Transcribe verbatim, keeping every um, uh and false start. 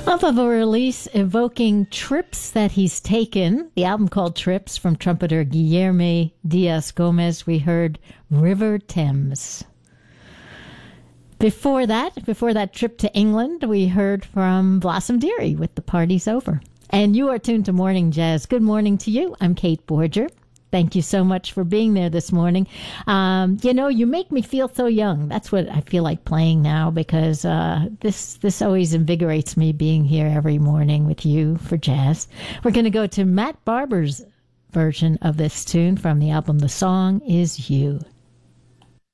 Off of a release evoking trips that he's taken, the album called Trips from trumpeter Guilherme Dias Gomes, we heard River Thames. Before that, before that trip to England, we heard from Blossom Dearie with The Party's Over. And you are tuned to Morning Jazz. Good morning to you. I'm Kate Borger. Thank you so much for being there this morning. Um, you know, you make me feel so young. That's what I feel like playing now, because uh, this this always invigorates me, being here every morning with you for jazz. We're going to go to Matt Barber's version of this tune from the album The Song Is You.